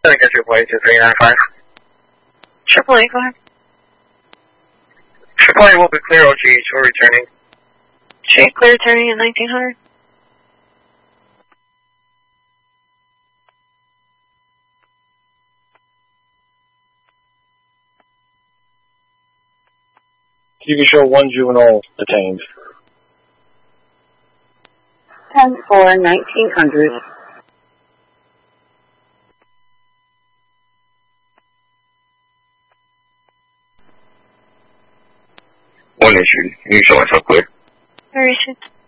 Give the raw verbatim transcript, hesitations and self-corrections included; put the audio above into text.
I guess you're playing two three nine five. Triple A, go ahead. Triple A will be clear, O G, we're returning. G, clear turning at nineteen hundred. T V show one juvenile detained. ten four, nineteen hundred. One issue. You show us up clear. Where is it?